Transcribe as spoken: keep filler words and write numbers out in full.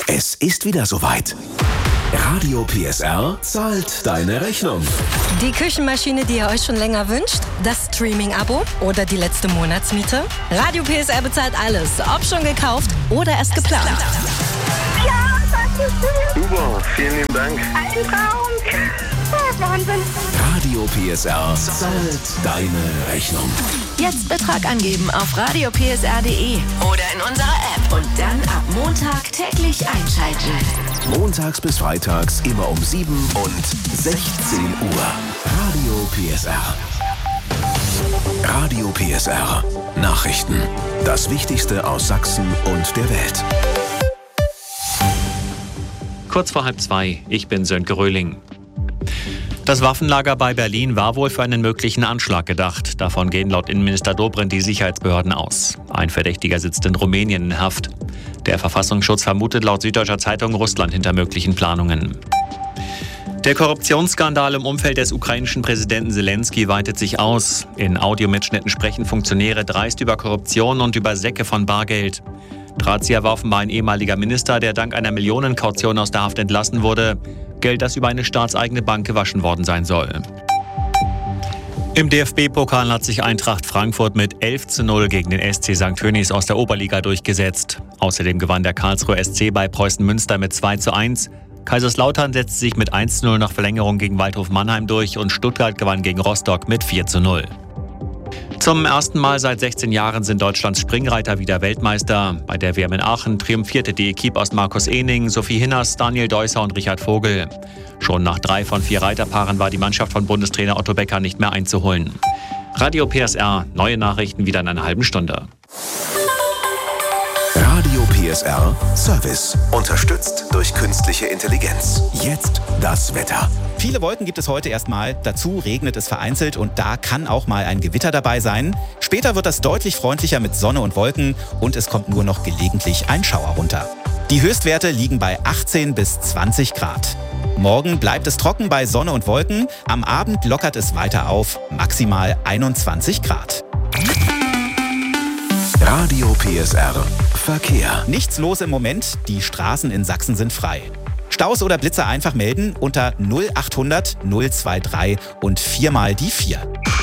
Es ist wieder soweit. Radio P S R zahlt deine Rechnung. Die Küchenmaschine, die ihr euch schon länger wünscht? Das Streaming-Abo oder die letzte Monatsmiete? Radio P S R bezahlt alles, ob schon gekauft oder erst geplant. Ja, das ist schön. Super, vielen lieben Dank. Ein Traum. Oh, Wahnsinn. Radio P S R zahlt deine Rechnung. Jetzt Betrag angeben auf radio p s r punkt d e oder in unserer App und dann ab Montag täglich einschalten. Montags bis freitags immer um sieben und sechzehn Uhr. Radio P S R. Radio P S R. Nachrichten. Das Wichtigste aus Sachsen und der Welt. Kurz vor halb zwei, ich bin Sönke Röhling. Das Waffenlager bei Berlin war wohl für einen möglichen Anschlag gedacht. Davon gehen laut Innenminister Dobrindt die Sicherheitsbehörden aus. Ein Verdächtiger sitzt in Rumänien in Haft. Der Verfassungsschutz vermutet laut Süddeutscher Zeitung Russland hinter möglichen Planungen. Der Korruptionsskandal im Umfeld des ukrainischen Präsidenten Zelensky weitet sich aus. In Audiomitschnitten sprechen Funktionäre dreist über Korruption und über Säcke von Bargeld. Drahtzieher war offenbar ein ehemaliger Minister, der dank einer Millionenkaution aus der Haft entlassen wurde. Geld, das über eine staatseigene Bank gewaschen worden sein soll. Im D F B-Pokal hat sich Eintracht Frankfurt mit elf zu null gegen den S C Sankt Hönis aus der Oberliga durchgesetzt. Außerdem gewann der Karlsruher S C bei Preußen Münster mit zwei zu eins. Kaiserslautern setzte sich mit eins zu null nach Verlängerung gegen Waldhof Mannheim durch und Stuttgart gewann gegen Rostock mit vier zu null. Zum ersten Mal seit sechzehn Jahren sind Deutschlands Springreiter wieder Weltmeister. Bei der W M in Aachen triumphierte die Equipe aus Markus Ehning, Sophie Hinners, Daniel Deusser und Richard Vogel. Schon nach drei von vier Reiterpaaren war die Mannschaft von Bundestrainer Otto Becker nicht mehr einzuholen. Radio P S R, neue Nachrichten wieder in einer halben Stunde. Radio P S R Service. Unterstützt durch künstliche Intelligenz. Jetzt das Wetter. Viele Wolken gibt es heute erstmal. Dazu regnet es vereinzelt und da kann auch mal ein Gewitter dabei sein. Später wird das deutlich freundlicher mit Sonne und Wolken und es kommt nur noch gelegentlich ein Schauer runter. Die Höchstwerte liegen bei achtzehn bis zwanzig Grad. Morgen bleibt es trocken bei Sonne und Wolken. Am Abend lockert es weiter auf, maximal einundzwanzig Grad. Radio P S R Verkehr. Nichts los im Moment, die Straßen in Sachsen sind frei. Staus oder Blitzer einfach melden unter null achthundert null drei drei und viermal die vier.